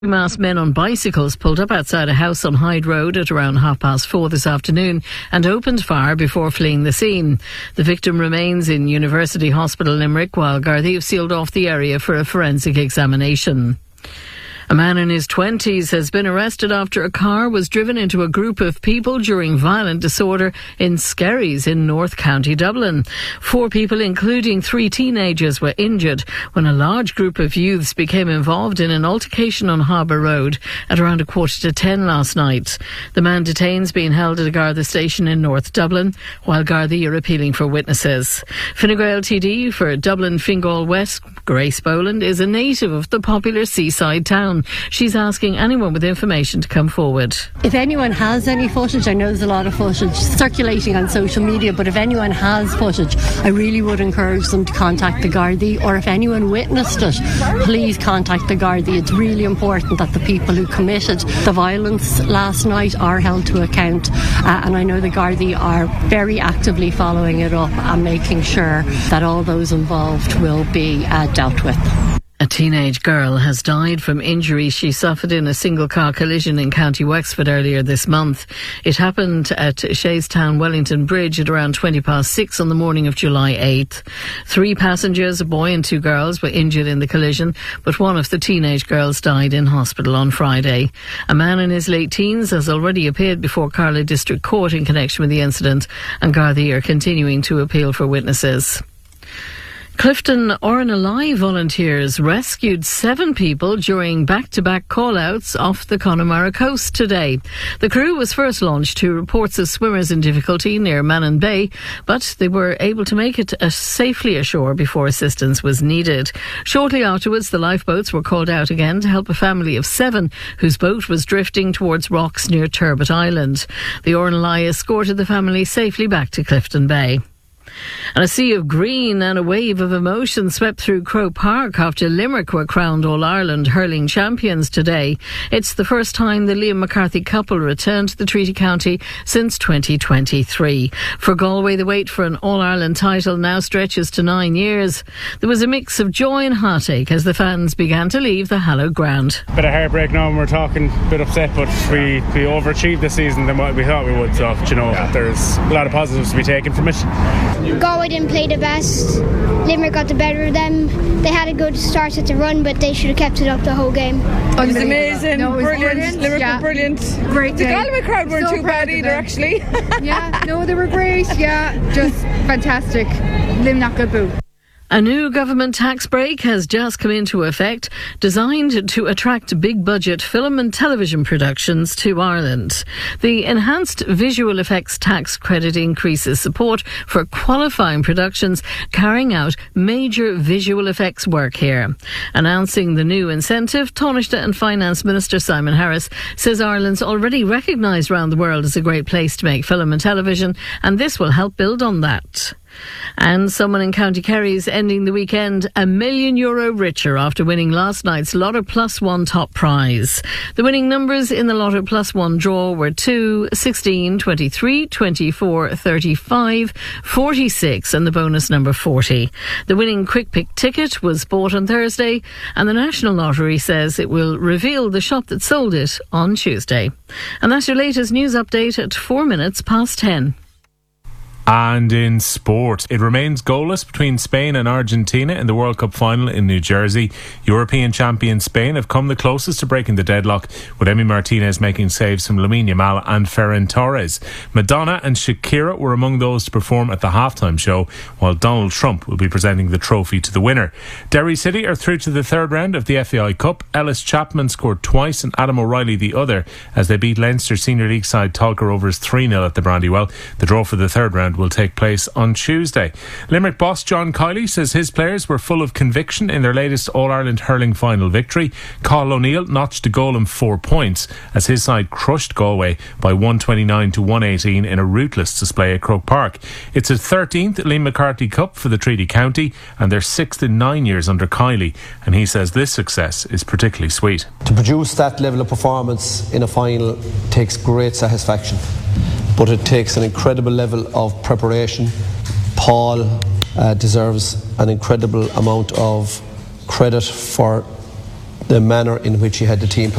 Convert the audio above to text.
Masked men on bicycles pulled up outside a house on Hyde Road at around 4:30 this afternoon and opened fire before fleeing the scene. The victim remains in University Hospital Limerick while Gardaí have sealed off the area for a forensic examination. A man in his 20s has been arrested after a car was driven into a group of people during violent disorder in Skerries in North County Dublin. 4 people, including 3 teenagers, were injured when a large group of youths became involved in an altercation on Harbour Road at around 9:15 last night. The man detained is being held at a Garda station in North Dublin, while Gardaí are appealing for witnesses. Fine Gael TD for Dublin Fingal West, Grace Boland, is a native of the popular seaside town. She's asking anyone with information to come forward. If anyone has any footage, I know there's a lot of footage circulating on social media, but if anyone has footage, I really would encourage them to contact the Gardaí, or if anyone witnessed it, please contact the Gardaí. It's really important that the people who committed the violence last night are held to account, and I know the Gardaí are very actively following it up and making sure that all those involved will be dealt with. A teenage girl has died from injuries she suffered in a single-car collision in County Wexford earlier this month. It happened at Shaystown Wellington Bridge at around 6:20 on the morning of July 8th. 3 passengers, a boy and 2 girls, were injured in the collision, but one of the teenage girls died in hospital on Friday. A man in his late teens has already appeared before Carlow District Court in connection with the incident, and Gardaí are continuing to appeal for witnesses. Clifton RNLI volunteers rescued 7 people during back-to-back call-outs off the Connemara coast today. The crew was first launched to reports of swimmers in difficulty near Mannon Bay, but they were able to make it safely ashore before assistance was needed. Shortly afterwards, the lifeboats were called out again to help a family of 7 whose boat was drifting towards rocks near Turbot Island. The RNLI escorted the family safely back to Clifton Bay. And a sea of green and a wave of emotion swept through Croke Park after Limerick were crowned All-Ireland hurling champions today. It's the first time the Liam McCarthy couple returned to the Treaty County since 2023. For Galway, the wait for an All-Ireland title now stretches to 9 years. There was a mix of joy and heartache as the fans began to leave the hallowed ground. Bit of heartbreak now, and we're talking a bit upset, but we overachieved this season than what we thought we would, so there's a lot of positives to be taken from it. Galway didn't play the best. Limerick got the better of them. They had a good start at the run, but they should have kept it up the whole game. It was amazing, brilliant. Limerick were brilliant. Great day. The Galway crowd weren't too bad either, actually. They were great. Just fantastic. Limerick boo. A new government tax break has just come into effect, designed to attract big-budget film and television productions to Ireland. The enhanced visual effects tax credit increases support for qualifying productions carrying out major visual effects work here. Announcing the new incentive, Taoiseach and Finance Minister Simon Harris says Ireland's already recognised around the world as a great place to make film and television, and this will help build on that. And someone in County Kerry is ending the weekend €1 million richer after winning last night's Lotto Plus One top prize. The winning numbers in the Lotto Plus One draw were 2, 16, 23, 24, 35, 46 and the bonus number 40. The winning Quick Pick ticket was bought on Thursday, and the National Lottery says it will reveal the shop that sold it on Tuesday. And that's your latest news update at 10:04. And in sport, it remains goalless between Spain and Argentina in the World Cup final in New Jersey. European champion Spain have come the closest to breaking the deadlock, with Emi Martinez making saves from Lamine Yamal and Ferran Torres. Madonna and Shakira were among those to perform at the halftime show, while Donald Trump will be presenting the trophy to the winner. Derry City are through to the 3rd round of the FAI Cup. Ellis Chapman scored twice and Adam O'Reilly the other as they beat Leinster Senior League side Tolka Rovers 3-0 at the Brandywell. The draw for the 3rd round will take place on Tuesday. Limerick boss John Kiley says his players were full of conviction in their latest All-Ireland hurling final victory. Cathal O'Neill notched a goal and 4 points as his side crushed Galway by 129 to 118 in a ruthless display at Croke Park. It's a 13th Liam McCarthy Cup for the Treaty County and their 6th in 9 years under Kiley, and he says this success is particularly sweet. To produce that level of performance in a final takes great satisfaction, but it takes an incredible level of preparation. Paul deserves an incredible amount of credit for the manner in which he had the team